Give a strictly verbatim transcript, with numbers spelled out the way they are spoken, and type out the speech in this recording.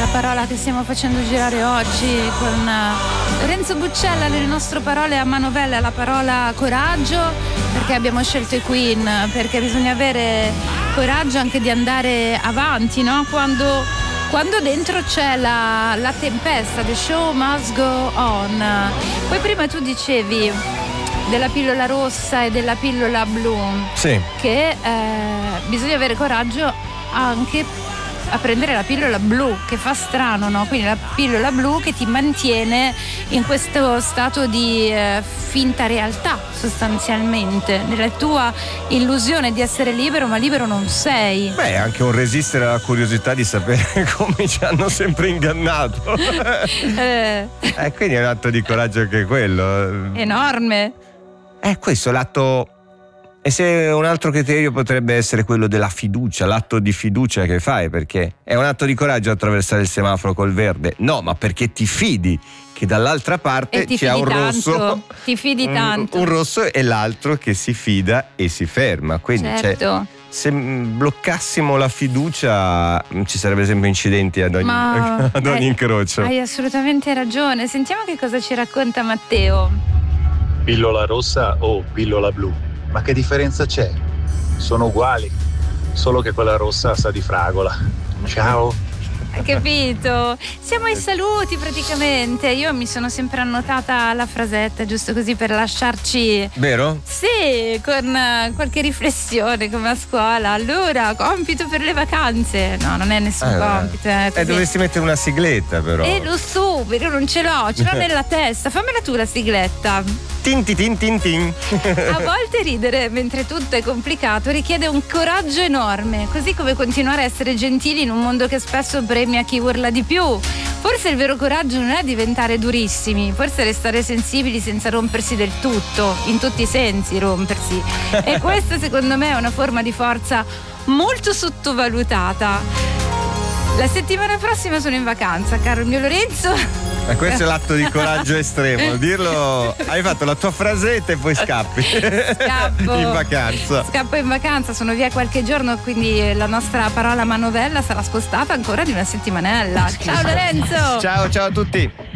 parola che stiamo facendo girare oggi con Lorenzo Buccella. Le nostre parole a manovella, la parola coraggio, perché abbiamo scelto i Queen, perché bisogna avere coraggio anche di andare avanti, no? Quando, quando dentro c'è la, la tempesta, the show must go on. Poi prima tu dicevi della pillola rossa e della pillola blu, sì, che eh, bisogna avere coraggio anche a prendere la pillola blu, che fa strano, no? Quindi la pillola blu che ti mantiene in questo stato di eh, finta realtà, sostanzialmente, nella tua illusione di essere libero, ma libero non sei. Beh, è anche un resistere alla curiosità di sapere come ci hanno sempre ingannato. eh. eh, quindi è un atto di coraggio anche quello. Enorme. Eh, questo è l'atto. E se un altro criterio potrebbe essere quello della fiducia, l'atto di fiducia che fai, perché è un atto di coraggio attraversare il semaforo col verde? No, ma perché ti fidi che dall'altra parte c'è un tanto, rosso, ti fidi tanto. Un, un rosso e l'altro che si fida e si ferma. Quindi certo. Cioè, se bloccassimo la fiducia ci sarebbe sempre incidenti ad ogni, ma ad ogni hai, incrocio. Hai assolutamente ragione. Sentiamo che cosa ci racconta Matteo. Pillola rossa o pillola blu? Ma che differenza c'è? Sono uguali, solo che quella rossa sa di fragola. Ciao. Hai capito? Siamo ai saluti praticamente. Io mi sono sempre annotata la frasetta, giusto così per lasciarci. Vero? Sì, con qualche riflessione come a scuola. Allora, compito per le vacanze. No, non è nessun eh, compito. Eh, eh, dovresti mettere una sigletta però. Eh, lo so, perché non ce l'ho, ce l'ho nella testa. Fammela tu la sigletta. Tin tin tin tin. A volte ridere mentre tutto è complicato richiede un coraggio enorme, così come continuare a essere gentili in un mondo che spesso premia chi urla di più. Forse il vero coraggio non è diventare durissimi, forse restare sensibili senza rompersi del tutto, in tutti i sensi rompersi. E questa secondo me è una forma di forza molto sottovalutata. La settimana prossima sono in vacanza, caro il mio Lorenzo. Ma questo è l'atto di coraggio estremo, dirlo. Hai fatto la tua frasetta e poi scappi. Scappo in vacanza. Scappo in vacanza, sono via qualche giorno, quindi la nostra parola manovella sarà spostata ancora di una settimanella. Ciao Lorenzo. Ciao ciao a tutti.